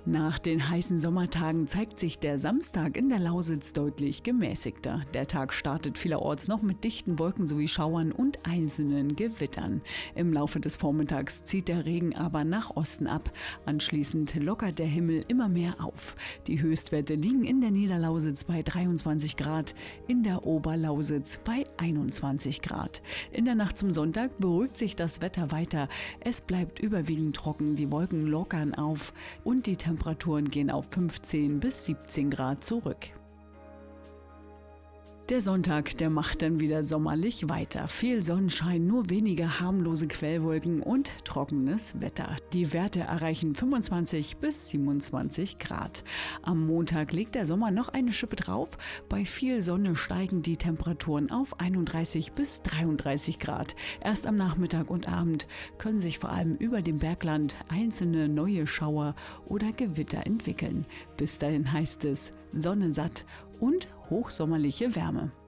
Nach den heißen Sommertagen zeigt sich der Samstag in der Lausitz deutlich gemäßigter. Der Tag startet vielerorts noch mit dichten Wolken sowie Schauern und einzelnen Gewittern. Im Laufe des Vormittags zieht der Regen aber nach Osten ab. Anschließend lockert der Himmel immer mehr auf. Die Höchstwerte liegen in der Niederlausitz bei 23 Grad, in der Oberlausitz bei 21 Grad. In der Nacht zum Sonntag beruhigt sich das Wetter weiter. Es bleibt überwiegend trocken, die Wolken lockern auf und die Temperaturen gehen auf 15 bis 17 Grad zurück. Der Sonntag, der macht dann wieder sommerlich weiter. Viel Sonnenschein, nur wenige harmlose Quellwolken und trockenes Wetter. Die Werte erreichen 25 bis 27 Grad. Am Montag legt der Sommer noch eine Schippe drauf. Bei viel Sonne steigen die Temperaturen auf 31 bis 33 Grad. Erst am Nachmittag und Abend können sich vor allem über dem Bergland einzelne neue Schauer oder Gewitter entwickeln. Bis dahin heißt es Sonne satt und hochsommerliche Wärme.